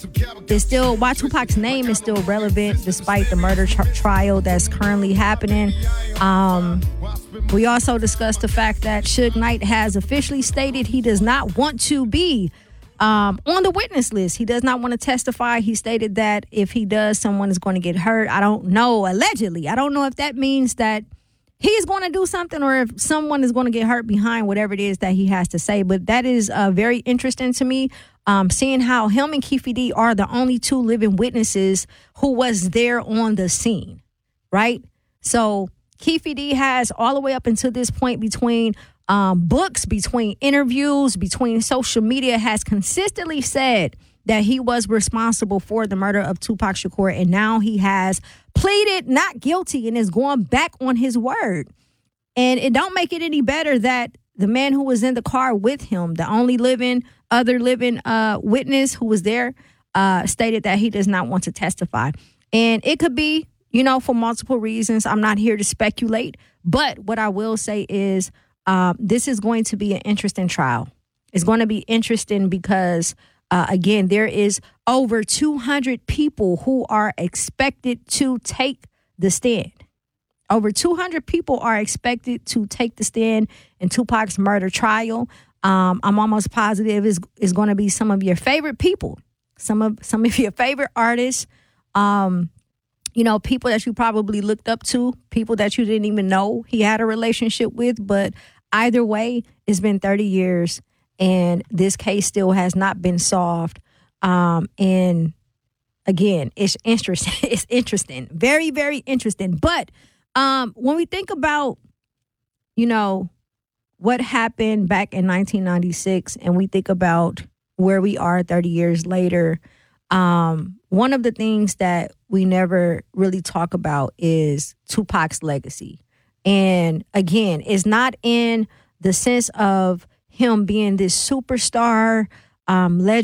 is still, why Tupac's name is still relevant despite the murder trial that's currently happening. We also discussed the fact that Suge Knight has officially stated he does not want to be on the witness list. He does not want to testify. He stated that if he does, someone is going to get hurt. I don't know, allegedly. I don't know if that means that he's going to do something or if someone is going to get hurt behind whatever it is that he has to say. But that is very interesting to me, seeing how him and Keffe D are the only two living witnesses who was there on the scene, right? So Keffe D has all the way up until this point, between books, between interviews, between social media, has consistently said that he was responsible for the murder of Tupac Shakur, and now he has pleaded not guilty and is going back on his word. And it don't make it any better that the man who was in the car with him, the only other living witness who was there, stated that he does not want to testify. And it could be, for multiple reasons. I'm not here to speculate, but what I will say is this is going to be an interesting trial. It's going to be interesting because again, there is over 200 people who are expected to take the stand. Over 200 people are expected to take the stand in Tupac's murder trial. I'm almost positive is going to be some of your favorite people, some of your favorite artists, people that you probably looked up to, people that you didn't even know he had a relationship with. But either way, it's been 30 years. And this case still has not been solved. And again, it's interesting. It's interesting. Very, very interesting. But when we think about, what happened back in 1996 and we think about where we are 30 years later, one of the things that we never really talk about is Tupac's legacy. And again, it's not in the sense of him being this superstar, legend.